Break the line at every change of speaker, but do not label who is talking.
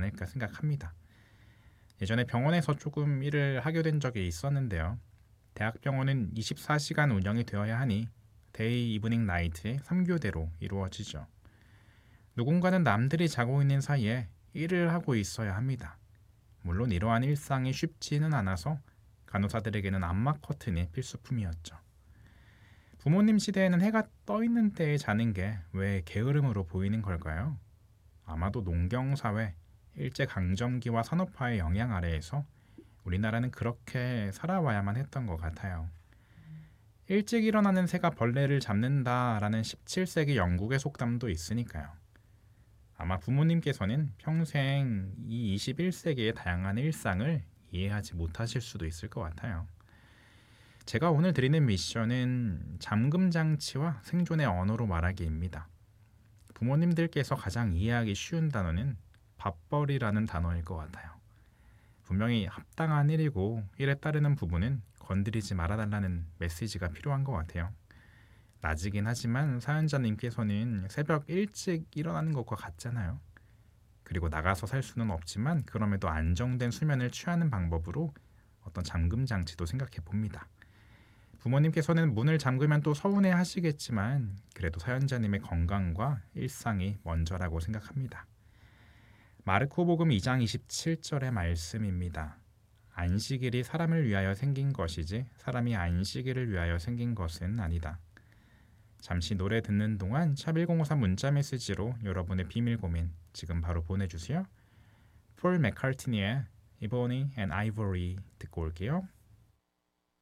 않을까 생각합니다. 예전에 병원에서 조금 일을 하게 된 적이 있었는데요. 대학병원은 24시간 운영이 되어야 하니 데이, 이브닝, 나이트의 3교대로 이루어지죠. 누군가는 남들이 자고 있는 사이에 일을 하고 있어야 합니다. 물론 이러한 일상이 쉽지는 않아서 간호사들에게는 암막 커튼이 필수품이었죠. 부모님 시대에는 해가 떠 있는 때에 자는 게 왜 게으름으로 보이는 걸까요? 아마도 농경사회, 일제강점기와 산업화의 영향 아래에서 우리나라는 그렇게 살아와야만 했던 것 같아요. 일찍 일어나는 새가 벌레를 잡는다라는 17세기 영국의 속담도 있으니까요. 아마 부모님께서는 평생 이 21세기의 다양한 일상을 이해하지 못하실 수도 있을 것 같아요. 제가 오늘 드리는 미션은 잠금 장치와 생존의 언어로 말하기입니다. 부모님들께서 가장 이해하기 쉬운 단어는 밥벌이라는 단어일 것 같아요. 분명히 합당한 일이고 일에 따르는 부분은 건드리지 말아달라는 메시지가 필요한 것 같아요. 낮이긴 하지만 사연자님께서는 새벽 일찍 일어나는 것과 같잖아요. 그리고 나가서 살 수는 없지만 그럼에도 안정된 수면을 취하는 방법으로 어떤 잠금 장치도 생각해 봅니다. 부모님께서는 문을 잠그면 또 서운해 하시겠지만 그래도 사연자님의 건강과 일상이 먼저라고 생각합니다. 마르코복음 2장 27절의 말씀입니다. 안식일이 사람을 위하여 생긴 것이지 사람이 안식일을 위하여 생긴 것은 아니다. 잠시 노래 듣는 동안 샵1053 문자 메시지로 여러분의 비밀 고민 지금 바로 보내주세요. 폴 맥카트니의 Ebony and Ivory 듣고 올게요.